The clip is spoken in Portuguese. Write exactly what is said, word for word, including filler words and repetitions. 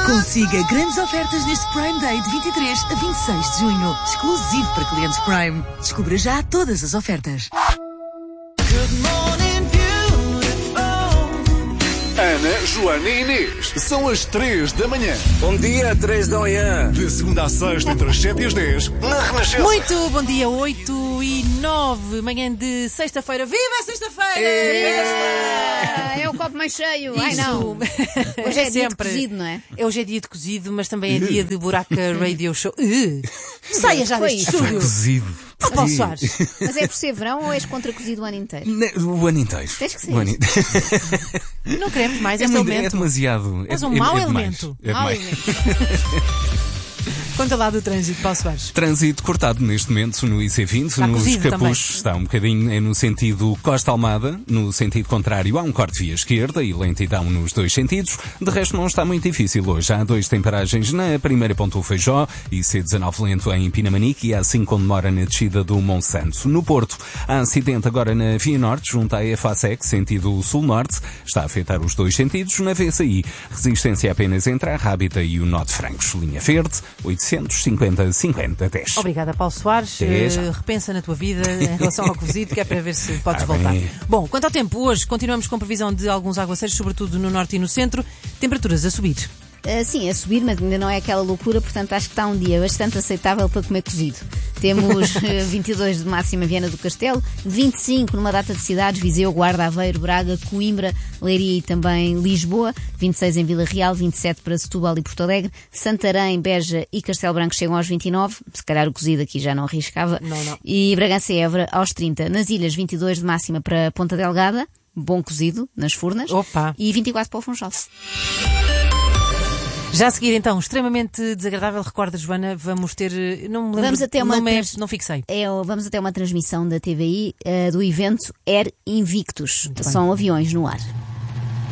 Consiga grandes ofertas neste Prime Day de vinte e três a vinte e seis de junho. Exclusivo para clientes Prime. Descubra já todas as ofertas. Ana, Joana e Inês. São as três da manhã. Bom dia, três da manhã. De segunda a sexta, entre as sete e as dez, na Renascença. Muito bom dia, oito e nove, manhã de sexta-feira. Viva a sexta-feira! É, é o copo mais cheio. Ai, não. Hoje é dia de cozido, não é? Hoje é dia de cozido, mas também é dia de Buraca Radio Show. Uh, saia já deste Foi estúdio. Cozido. Ah, Paulo Soares. Mas é por ser verão ou és contra cozido o ano inteiro? Ne- O ano inteiro. Tens que ser. O ano inteiro. Não queremos mais É, este muito- é elemento. demasiado. Mas é, um é- mau é demais. elemento. É Mau demais. elemento. Conta lá do trânsito, Paulo Soares. Trânsito cortado neste momento no I C vinte, Está nos cozido capuchos. também. Está um bocadinho é no sentido Costa-Almada. No sentido contrário, há um corte via esquerda e lentidão nos dois sentidos. De resto, não está muito difícil hoje. Há dois temperagens na primeira ponta do Feijó e C dezenove lento em Pinamanique e há cinco com demora na descida do Monsanto. No Porto, há acidente agora na Via Norte, junto à EFASEC, sentido Sul-Norte. Está a afetar os dois sentidos. Na V C I, resistência apenas entre a Rábida e o Nó de Francos. Linha verde, oitocentos e cinquenta, cinquenta, dez. Obrigada, Paulo Soares. Até já. Uh, repensa na tua vida em relação ao cozido, que é para ver se podes Ah, voltar. bem. Bom, quanto ao tempo, hoje continuamos com previsão de alguns aguaceiros, sobretudo no norte e no centro. Temperaturas a subir. Uh, sim, a subir, mas ainda não é aquela loucura, portanto acho que está um dia bastante aceitável para comer cozido. Temos uh, vinte e dois de máxima Viana do Castelo, vinte e cinco numa data de cidades, Viseu, Guarda, Aveiro, Braga, Coimbra, Leiria e também Lisboa, vinte e seis em Vila Real, vinte e sete para Setúbal e Porto Alegre, Santarém, Beja e Castelo Branco chegam aos vinte e nove, se calhar o cozido aqui já não arriscava, Não, não. e Bragança e Évora aos trinta. Nas ilhas, vinte e dois de máxima para Ponta Delgada, bom cozido nas Furnas, Opa. e vinte e quatro para o Funchal. Já a seguir, então, extremamente desagradável, recorda, Joana, vamos ter... Não me lembro, Vamos até uma não, me- ter- não fixei. É, vamos até uma transmissão da T V I uh, do evento Air Invictus. São aviões no ar.